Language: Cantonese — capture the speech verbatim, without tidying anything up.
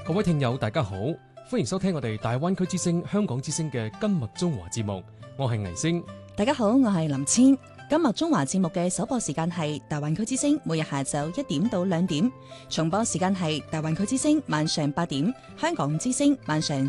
各位聽友大家好，歡迎收聽我哋大灣區之聲香港之聲嘅今日中華節目，我係倪星。 大家好，我係林千。今日中華節目嘅首播時間係大灣區之聲，每日下晝一點到兩點，重播時間係大灣區之聲晚上八點，香港之聲晚上